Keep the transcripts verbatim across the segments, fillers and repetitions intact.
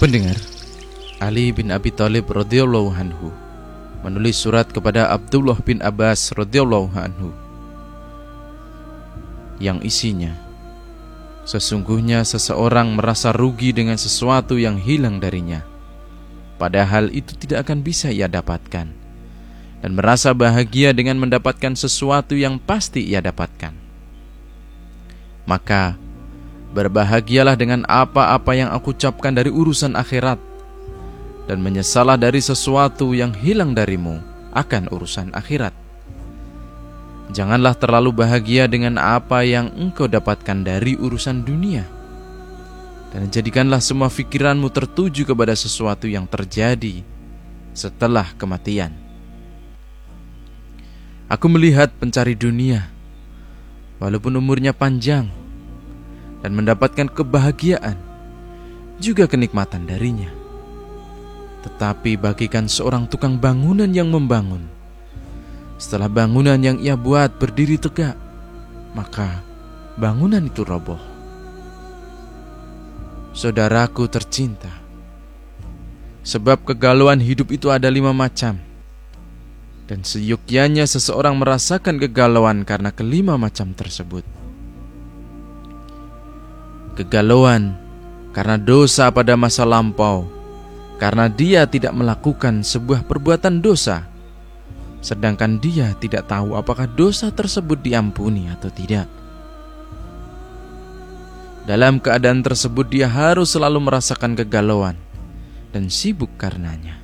Pendengar, Ali bin Abi Thalib radhiyallahu anhu menulis surat kepada Abdullah bin Abbas radhiyallahu anhu yang isinya, sesungguhnya seseorang merasa rugi dengan sesuatu yang hilang darinya, padahal itu tidak akan bisa ia dapatkan, dan merasa bahagia dengan mendapatkan sesuatu yang pasti ia dapatkan. Maka berbahagialah dengan apa-apa yang aku ucapkan dari urusan akhirat, dan menyesallah dari sesuatu yang hilang darimu akan urusan akhirat. Janganlah terlalu bahagia dengan apa yang engkau dapatkan dari urusan dunia, dan jadikanlah semua fikiranmu tertuju kepada sesuatu yang terjadi setelah kematian. Aku melihat pencari dunia, walaupun umurnya panjang, dan mendapatkan kebahagiaan, juga kenikmatan darinya. Tetapi bagikan seorang tukang bangunan yang membangun, setelah bangunan yang ia buat berdiri tegak, maka bangunan itu roboh. Saudaraku tercinta, sebab kegalauan hidup itu ada lima macam, dan seyogyanya seseorang merasakan kegalauan karena kelima macam tersebut. Kegalauan karena dosa pada masa lampau, karena dia tidak melakukan sebuah perbuatan dosa, sedangkan dia tidak tahu apakah dosa tersebut diampuni atau tidak. Dalam keadaan tersebut dia harus selalu merasakan kegalauan dan sibuk karenanya.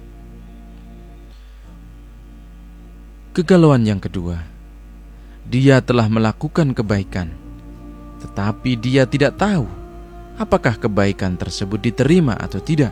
Kegalauan yang kedua, dia telah melakukan kebaikan, tetapi dia tidak tahu apakah kebaikan tersebut diterima atau tidak.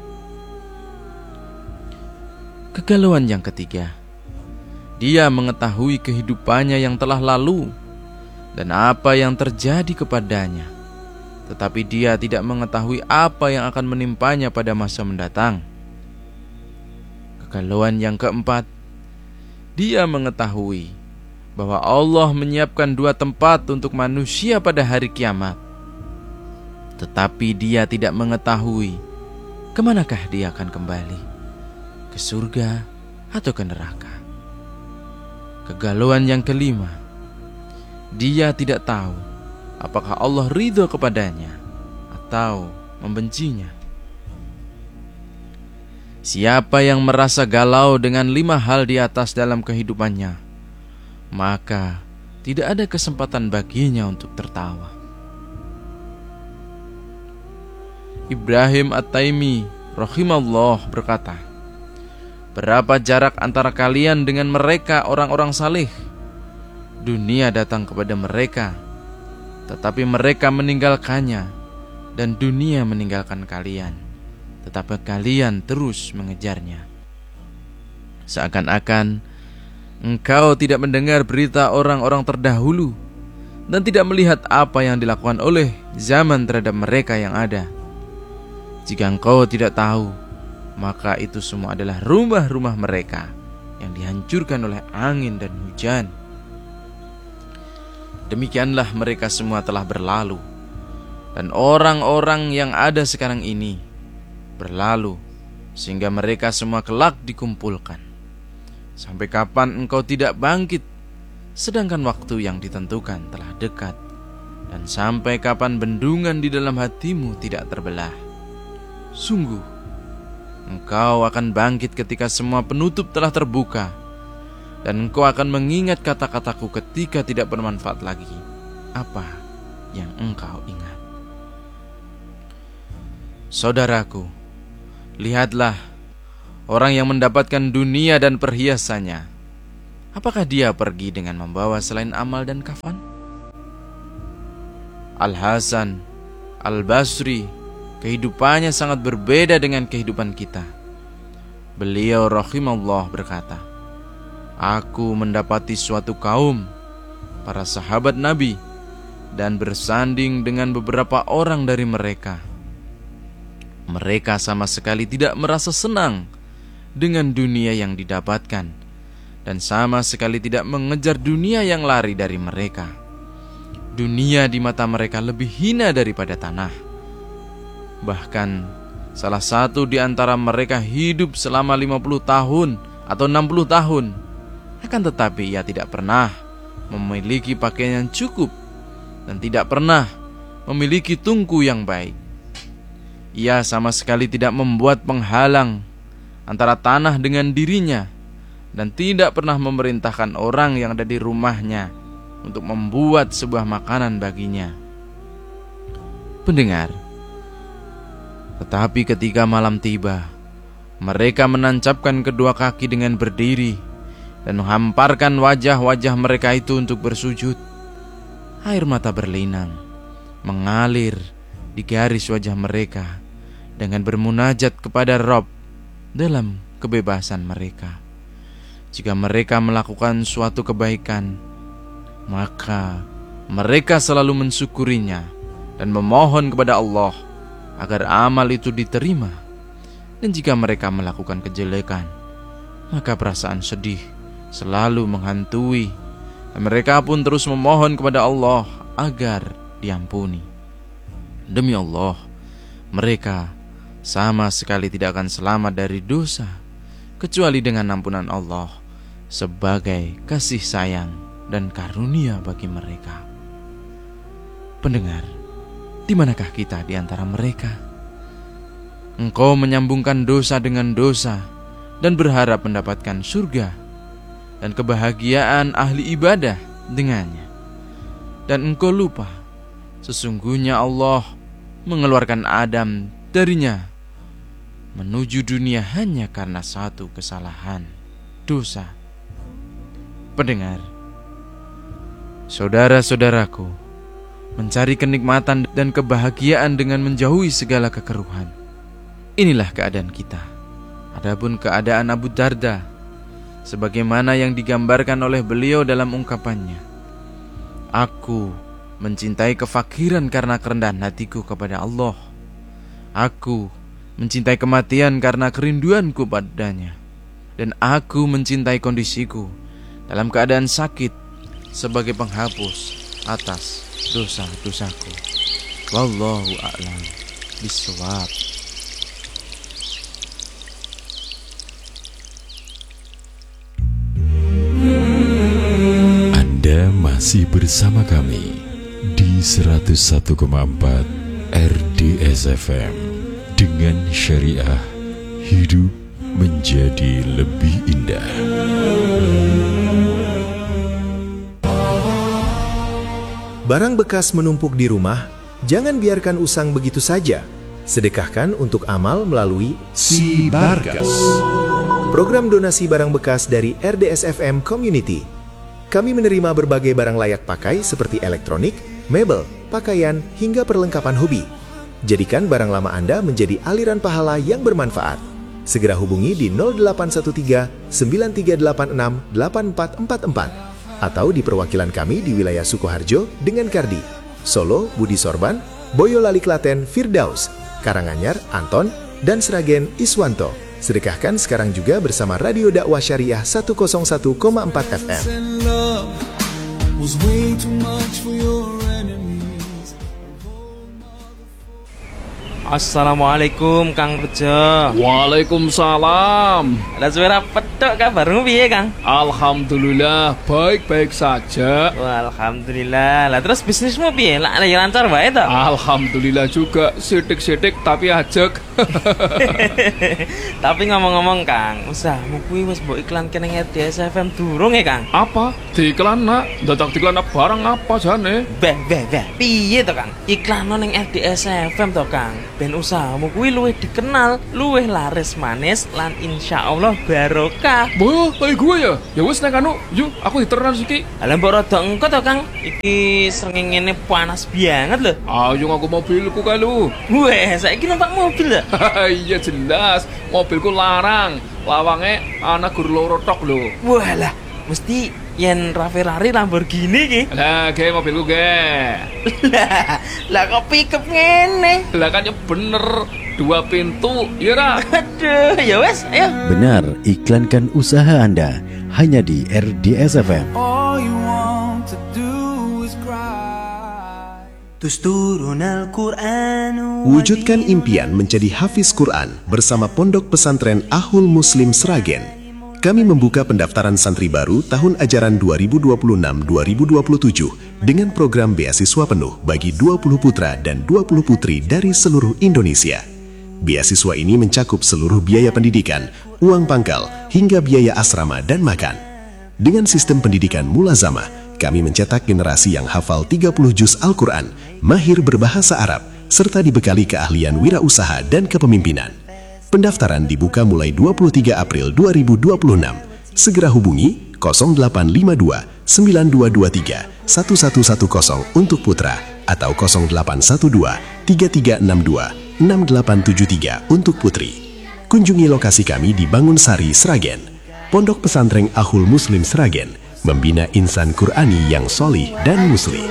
Kegalauan yang ketiga, dia mengetahui kehidupannya yang telah lalu dan apa yang terjadi kepadanya, tetapi dia tidak mengetahui apa yang akan menimpanya pada masa mendatang. Kegalauan yang keempat, dia mengetahui bahwa Allah menyiapkan dua tempat untuk manusia pada hari kiamat, tetapi dia tidak mengetahui kemanakah dia akan kembali, ke surga atau ke neraka. Kegalauan yang kelima, dia tidak tahu apakah Allah ridho kepadanya atau membencinya. Siapa yang merasa galau dengan lima hal di atas dalam kehidupannya, maka tidak ada kesempatan baginya untuk tertawa. Ibrahim At-Taimi rahimallahu berkata, berapa jarak antara kalian dengan mereka orang-orang saleh? Dunia datang kepada mereka, tetapi mereka meninggalkannya, dan dunia meninggalkan kalian, tetapi kalian terus mengejarnya. Seakan-akan engkau tidak mendengar berita orang-orang terdahulu, dan tidak melihat apa yang dilakukan oleh zaman terhadap mereka yang ada. Jika engkau tidak tahu, maka itu semua adalah rumah-rumah mereka yang dihancurkan oleh angin dan hujan. Demikianlah mereka semua telah berlalu, dan orang-orang yang ada sekarang ini berlalu, sehingga mereka semua kelak dikumpulkan. Sampai kapan engkau tidak bangkit, sedangkan waktu yang ditentukan telah dekat, dan sampai kapan bendungan di dalam hatimu tidak terbelah. Sungguh, engkau akan bangkit ketika semua penutup telah terbuka, dan engkau akan mengingat kata-kataku ketika tidak bermanfaat lagi apa yang engkau ingat. Saudaraku, lihatlah orang yang mendapatkan dunia dan perhiasannya. Apakah dia pergi dengan membawa selain amal dan kafan? Al-Hasan Al-Basri, kehidupannya sangat berbeda dengan kehidupan kita. Beliau rahimallahu berkata, aku mendapati suatu kaum, para sahabat Nabi, dan bersanding dengan beberapa orang dari mereka. Mereka sama sekali tidak merasa senang dengan dunia yang didapatkan, dan sama sekali tidak mengejar dunia yang lari dari mereka. Dunia di mata mereka lebih hina daripada tanah. Bahkan salah satu di antara mereka hidup selama lima puluh tahun atau enam puluh tahun, akan tetapi ia tidak pernah memiliki pakaian yang cukup dan tidak pernah memiliki tungku yang baik. Ia sama sekali tidak membuat penghalang antara tanah dengan dirinya dan tidak pernah memerintahkan orang yang ada di rumahnya untuk membuat sebuah makanan baginya. Pendengar, tetapi ketika malam tiba, mereka menancapkan kedua kaki dengan berdiri dan menghamparkan wajah-wajah mereka itu untuk bersujud. Air mata berlinang mengalir di garis wajah mereka dengan bermunajat kepada Rabb dalam kebebasan mereka. Jika mereka melakukan suatu kebaikan, maka mereka selalu mensyukurinya dan memohon kepada Allah agar amal itu diterima. Dan jika mereka melakukan kejelekan, maka perasaan sedih selalu menghantui, dan mereka pun terus memohon kepada Allah agar diampuni. Demi Allah, mereka sama sekali tidak akan selamat dari dosa kecuali dengan ampunan Allah sebagai kasih sayang dan karunia bagi mereka. Pendengar, di manakah kita di antara mereka? Engkau menyambungkan dosa dengan dosa dan berharap mendapatkan surga dan kebahagiaan ahli ibadah dengannya. Dan engkau lupa, sesungguhnya Allah mengeluarkan Adam darinya menuju dunia hanya karena satu kesalahan, dosa. Pendengar, saudara-saudaraku, mencari kenikmatan dan kebahagiaan dengan menjauhi segala kekeruhan. Inilah keadaan kita. Adapun keadaan Abu Darda, sebagaimana yang digambarkan oleh beliau dalam ungkapannya, aku mencintai kefakiran karena kerendahan hatiku kepada Allah. Aku mencintai kematian karena kerinduanku padanya. Dan aku mencintai kondisiku dalam keadaan sakit sebagai penghapus atas dosa-dosaku. Wallahu a'lam bishawab. Anda masih bersama kami di seratus satu koma empat R D S F M dengan syariah hidup menjadi lebih indah. Barang bekas menumpuk di rumah, jangan biarkan usang begitu saja. Sedekahkan untuk amal melalui Si Barkas. program donasi barang bekas dari R D S F M Community. Kami menerima berbagai barang layak pakai seperti elektronik, mebel, pakaian, hingga perlengkapan hobi. Jadikan barang lama Anda menjadi aliran pahala yang bermanfaat. Segera hubungi di nol delapan satu tiga sembilan tiga delapan enam delapan empat empat empat atau di perwakilan kami di wilayah Sukoharjo dengan Kardi, Solo, Budi Sorban, Boyolali Klaten, Firdaus, Karanganyar, Anton, dan Sragen, Iswanto. Sedekahkan sekarang juga bersama Radio Dakwah Syariah seratus satu koma empat F M. Assalamualaikum Kang Rejo. Waalaikumsalam. Lah suara petok kabarmu piye Kang? Alhamdulillah baik-baik saja. Wah, alhamdulillah. Lah terus bisnismu piye? Lah ya lancar wae to? Alhamdulillah juga, sidik-sidik tapi ajek. Tapi ngomong-ngomong Kang, usahamu kuwi wis mbok iklanke ning R D S F M durung ya Kang? Apa? Diiklan nak? Dadak diiklan barang apa jane? Beh, beh, beh. Piye to Kang? Iklan ning R D S F M to Kang. Ben usahamu kuwi luwih dikenal, luwih laris manis lan insyaallah barokah. Boh, kayak gue ya? Ya wis nek anu, yuk aku diternan siki. Lah mbok rada engko to Kang. Iki srengenge panas banget lho. Ayo aku mobilku kae lu. Weh, saiki numpak mobil lho. Iya jelas, mobilku larang. Lawange ana gur loro tok lho. Walah, mesti yen Ferrari Lamborghini ki. Lah, ge mobilku ge. Lah, lah kok pickup ngene? Lah kan ya bener, dua pintu, ya ra? Aduh, ya wes, ayo. Benar, iklankan usaha Anda hanya di R D S F M. All you want to do is cry. Wujudkan impian menjadi hafiz Quran bersama Pondok Pesantren Ahul Muslim Sragen. Kami membuka pendaftaran santri baru tahun ajaran dua ribu dua puluh enam dua ribu dua puluh tujuh dengan program beasiswa penuh bagi dua puluh putra dan dua puluh putri dari seluruh Indonesia. Beasiswa ini mencakup seluruh biaya pendidikan, uang pangkal, hingga biaya asrama dan makan. Dengan sistem pendidikan mulazamah, kami mencetak generasi yang hafal tiga puluh juz Al-Quran, mahir berbahasa Arab, serta dibekali keahlian wirausaha dan kepemimpinan. Pendaftaran dibuka mulai dua puluh tiga April dua ribu dua puluh enam. Segera hubungi nol delapan lima dua sembilan dua dua tiga satu satu satu nol untuk putra atau nol delapan satu dua tiga tiga enam dua enam delapan tujuh tiga untuk putri. Kunjungi lokasi kami di Bangunsari, Sragen. Pondok Pesantren Ahul Muslim Sragen membina insan Qurani yang solih dan muslim.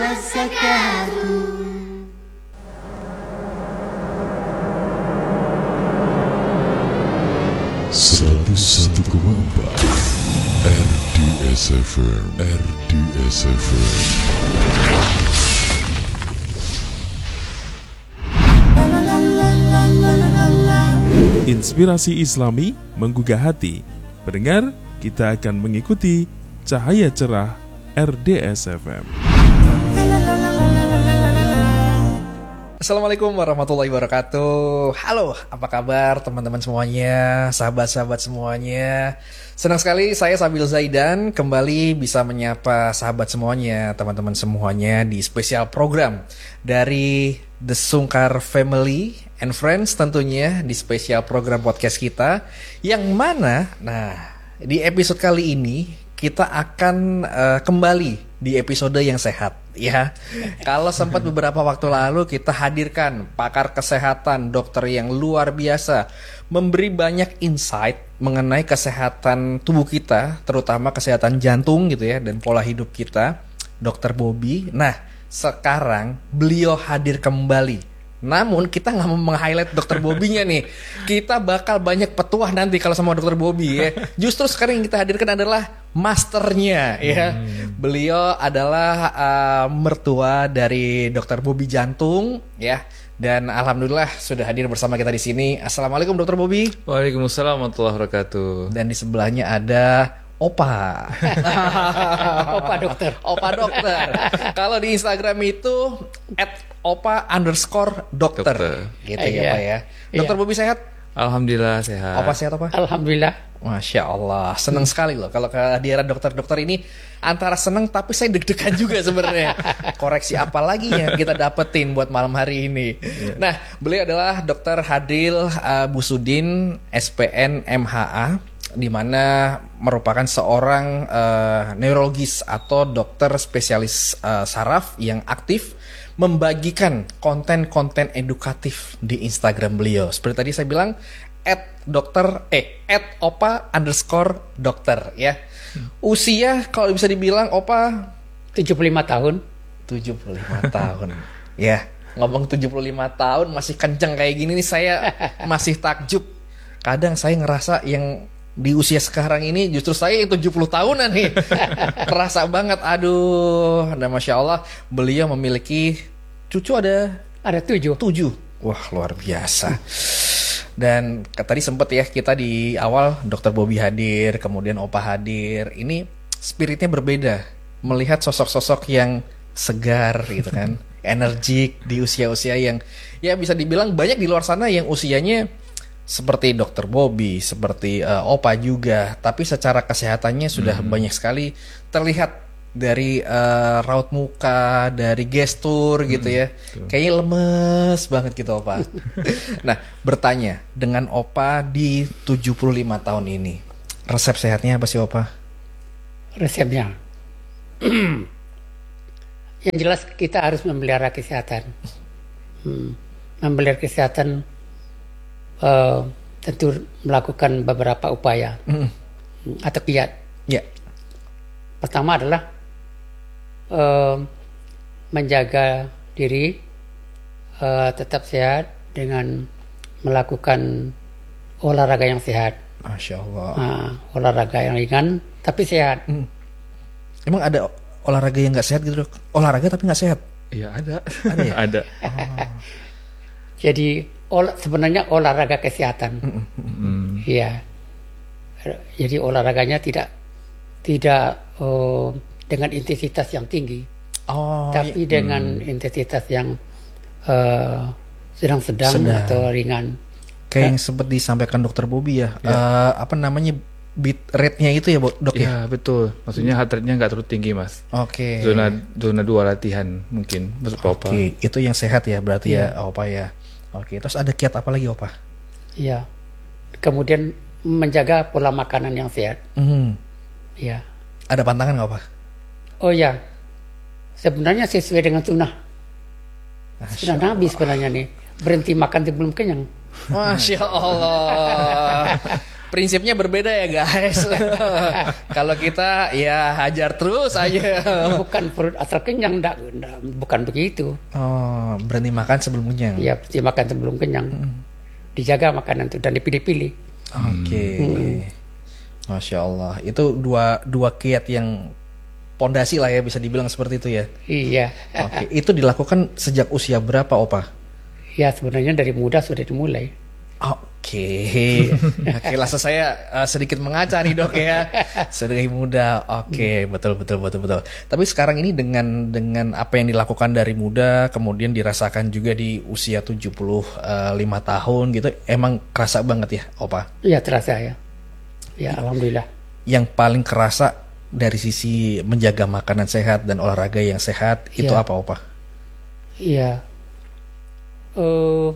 seratus satu koma empat R D S F M R D S F M. Inspirasi Islami menggugah hati. Pendengar, kita akan mengikuti Cahaya Cerah R D S F M. Assalamualaikum warahmatullahi wabarakatuh. Halo, apa kabar teman-teman semuanya, sahabat-sahabat semuanya. Senang sekali saya Sabil Zaidan kembali bisa menyapa sahabat semuanya, teman-teman semuanya di spesial program dari The Sungkar Family and Friends, tentunya di spesial program podcast kita. Yang mana, nah di episode kali ini kita akan uh, kembali di episode yang sehat, ya. Kalau sempat beberapa waktu lalu kita hadirkan pakar kesehatan, dokter yang luar biasa, memberi banyak insight mengenai kesehatan tubuh kita, terutama kesehatan jantung gitu ya, dan pola hidup kita, dokter Bobby. Nah, sekarang beliau hadir kembali. Namun kita nggak mau meng-highlight dokter Bobby-nya nih. Kita bakal banyak petuah nanti kalau sama dokter Bobby ya. Justru sekarang yang kita hadirkan adalah masternya ya. Hmm. Beliau adalah uh, mertua dari dokter Bobby jantung ya. Dan alhamdulillah sudah hadir bersama kita di sini. Assalamualaikum dokter Bobby. Waalaikumsalam warahmatullahi wabarakatuh. Dan di sebelahnya ada Opa. Opa dokter. Opa dokter. Kalau di Instagram itu at opa underscore dokter. dokter. Gitu ya iya. Pak ya. Dokter iya. Bobby sehat? Alhamdulillah sehat. Opa sehat apa? Alhamdulillah. Masya Allah. Senang hmm. sekali loh kalau kehadiran dokter-dokter ini. Antara senang tapi saya deg-degan juga sebenarnya. Koreksi apa lagi yang kita dapetin buat malam hari ini. Yeah. Nah, beliau adalah Dokter Hadil uh, Busudin S P N M H A, di mana merupakan seorang uh, neurologis atau dokter spesialis uh, saraf yang aktif membagikan konten-konten edukatif di Instagram beliau. Seperti tadi saya bilang, at dokter eh at opa underscore dokter ya. Hmm. Usia kalau bisa dibilang Opa tujuh puluh lima tahun. tujuh puluh lima tahun. Ya, ngomong tujuh puluh lima tahun masih kenceng kayak gini nih, saya masih takjub. Kadang saya ngerasa yang di usia sekarang ini justru saya yang tujuh puluh tahunan nih. Terasa banget, aduh. Dan Masya Allah, beliau memiliki cucu ada Ada tujuh. Tujuh. Wah, luar biasa. Dan tadi sempat ya kita di awal dokter Bobby hadir, kemudian Opa hadir. Ini spiritnya berbeda, melihat sosok-sosok yang segar gitu kan, energik di usia-usia yang ya bisa dibilang banyak di luar sana yang usianya seperti dokter Bobby, seperti uh, Opa juga, tapi secara kesehatannya sudah hmm. banyak sekali terlihat dari uh, raut muka, dari gestur hmm, gitu ya. Betul. Kayaknya lemes banget gitu Opa. Nah, bertanya, dengan Opa di tujuh puluh lima tahun ini, resep sehatnya apa sih Opa? Resepnya yang jelas kita harus memelihara kesehatan. hmm. Memelihara kesehatan uh, tentu melakukan beberapa upaya hmm. atau kiat. Ya. Pertama adalah Uh, menjaga diri uh, tetap sehat dengan melakukan olahraga yang sehat. Masya Allah. Uh, olahraga yang ringan tapi sehat. Hmm. Emang ada olahraga yang nggak sehat gitu dok? Olahraga tapi nggak sehat? Iya ada. Ada ya? Ada. Jadi olah, sebenarnya olahraga kesehatan. Iya. Jadi olahraganya tidak tidak uh, dengan intensitas yang tinggi, Oh, tapi iya. dengan intensitas yang uh, sedang-sedang Sedang. atau ringan. Kayak yang sempat disampaikan dokter Bobby ya, eh, apa namanya beat rate-nya itu ya, Bo- dok ya? Iya betul. Maksudnya heart rate-nya nggak terlalu tinggi mas. Oke. Zona zona dua latihan mungkin maksud Opa. Oke, itu yang sehat ya berarti Iya. ya, Opa ya. Oke, terus ada kiat apa lagi, Opa? Iya. Kemudian menjaga pola makanan yang sehat. Hmm. Iya. Ada pantangan nggak, Opa? Oh ya, sebenarnya sesuai dengan sunnah. Sunnah Nabi sebenarnya nih, berhenti makan sebelum kenyang. Masya Allah. Prinsipnya berbeda ya guys. Kalau kita ya hajar terus aja. Bukan perut asal kenyang, ndak, ndak, bukan begitu. Oh, berhenti makan sebelum kenyang. Ya, berhenti makan sebelum kenyang. Dijaga makanan itu dan dipilih-pilih. Oke. Masya Allah. Itu dua dua kiat yang pondasi lah ya, bisa dibilang seperti itu ya. Iya. Oke. Itu dilakukan sejak usia berapa, Opa? Ya, sebenarnya dari muda sudah dimulai. Oke, oke langsung saya uh, sedikit mengaca nih dok ya, sedari muda. Oke, betul betul betul betul. Tapi sekarang ini dengan dengan apa yang dilakukan dari muda, kemudian dirasakan juga di usia tujuh puluh lima tahun gitu, emang kerasa banget ya, Opa? Iya, terasa ya. Ya, alhamdulillah. Yang paling kerasa dari sisi menjaga makanan sehat dan olahraga yang sehat itu Iya. apa, Opa? Iya. Eh,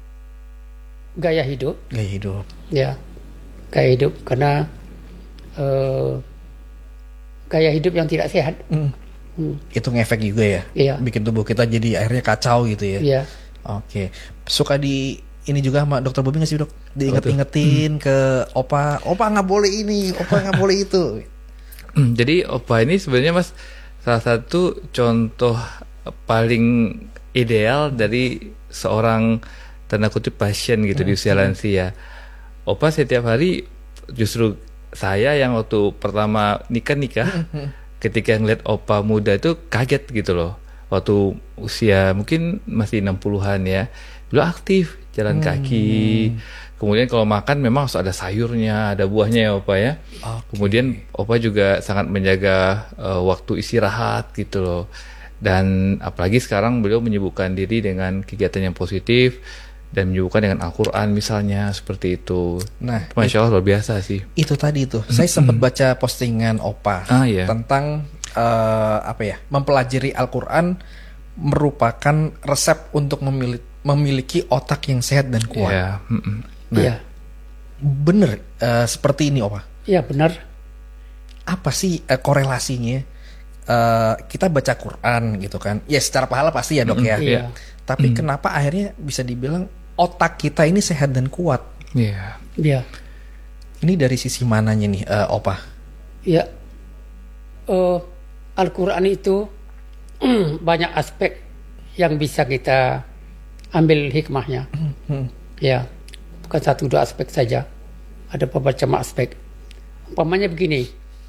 gaya hidup. Gaya hidup. Ya, gaya hidup karena eh, gaya hidup yang tidak sehat. Hmm. Hmm. Itu ngefek juga ya, Iya. bikin tubuh kita jadi akhirnya kacau gitu ya. Iya. Oke, suka di ini juga sama dokter Bobby nggak sih dok? Diinget-ingetin ke Opa, Opa nggak boleh ini, Opa nggak boleh itu. Jadi Opa ini sebenarnya mas salah satu contoh paling ideal dari seorang tanda kutip pasien gitu di usia lansia. Opa setiap hari justru saya yang waktu pertama nikah-nikah ketika ngeliat Opa muda itu kaget gitu loh. Waktu usia mungkin masih enam puluhan ya, dulu aktif jalan kaki. Kemudian kalau makan memang harus ada sayurnya, ada buahnya ya Opa ya. Kemudian Opa juga sangat menjaga uh, waktu istirahat gitu loh. Dan apalagi sekarang beliau menyibukkan diri dengan kegiatan yang positif dan menyibukkan dengan Al-Quran misalnya seperti itu. Nah, Masya Allah luar biasa sih. Itu tadi tuh, saya sempat baca postingan Opa Ah, iya. tentang eh, apa ya, mempelajari Al-Quran merupakan resep untuk memiliki, memiliki otak yang sehat dan kuat. Ya, mm-mm. Nah, Iya. bener eh, seperti ini Opa. Iya, benar. Apa sih eh, korelasinya? Eh, kita baca Quran gitu kan, ya secara pahala pasti ya dok ya. Iya. Tapi kenapa akhirnya bisa dibilang otak kita ini sehat dan kuat? Iya. Iya. Ini dari sisi mananya nih, eh, Opa? Ya, eh, Al-Quran itu banyak aspek yang bisa kita ambil hikmahnya. Ya, bukan satu dua aspek saja. Ada beberapa aspek. Umpamanya begini,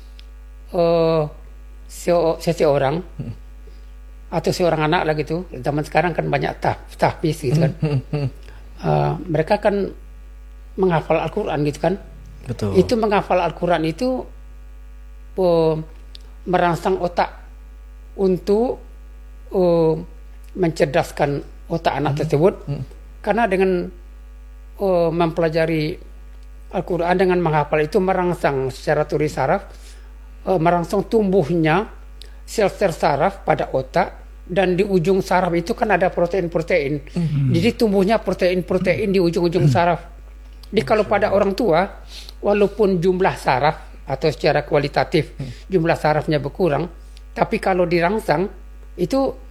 eh, seo- seseorang atau seorang anak lah gitu. Zaman sekarang kan banyak tah, tahfiz gitu kan. Eh, mereka kan menghafal Al-Quran gitu kan. Betul. Itu menghafal Al-Quran itu uh, merangsang otak untuk uh, mencerdaskan otak anak tersebut. Karena dengan uh, mempelajari Al-Quran dengan menghafal itu merangsang secara turis saraf, uh, merangsang tumbuhnya sel-sel saraf pada otak. Dan di ujung saraf itu kan ada protein-protein. Jadi tumbuhnya protein-protein di ujung-ujung saraf. Jadi kalau pada orang tua, walaupun jumlah saraf atau secara kualitatif jumlah sarafnya berkurang, tapi kalau dirangsang itu